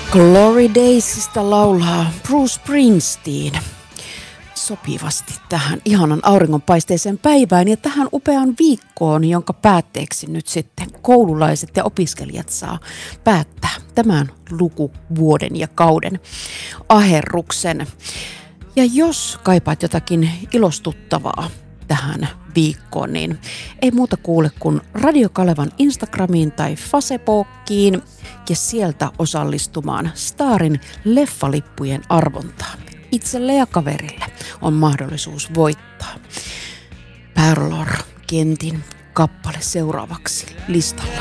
Glory Daysista laulaa Bruce Springsteen sopivasti tähän ihanan auringonpaisteiseen päivään ja tähän upeaan viikkoon, jonka päätteeksi nyt sitten koululaiset ja opiskelijat saa päättää tämän lukuvuoden ja kauden aherruksen. Ja jos kaipaat jotakin ilostuttavaa tähän viikkoon, niin ei muuta kuule kuin Radio Kalevan Instagramiin tai Facebookiin ja sieltä osallistumaan Starin leffalippujen arvontaan. Itselle ja kaverille on mahdollisuus voittaa. Parlor Kentin kappale seuraavaksi listalla.